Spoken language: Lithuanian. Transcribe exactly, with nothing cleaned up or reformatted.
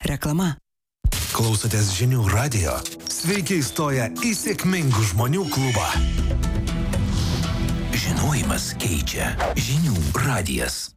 Reklama. Klausotės Žinių radijo. Sveiki įstoję į sėkmingų žmonių klubą. Žinojimas keičia. Žinių radijas.